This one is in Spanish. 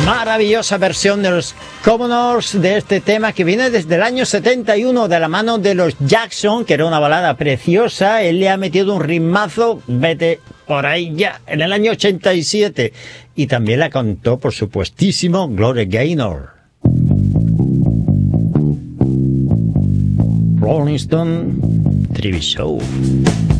Maravillosa versión de los Commodores de este tema que viene desde el año 71 de la mano de los Jackson, que era una balada preciosa. Él le ha metido un ritmazo, vete por ahí ya, en el año 87. Y también la cantó, por supuestísimo, Gloria Gaynor. Rolling Stone TV Show.